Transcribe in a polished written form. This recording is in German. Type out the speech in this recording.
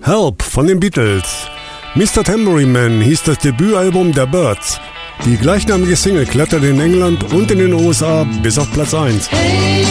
Help von den Beatles. Mr. Tambourine Man hieß das Debütalbum der Byrds. Die gleichnamige Single kletterte in England und in den USA bis auf Platz 1. Hey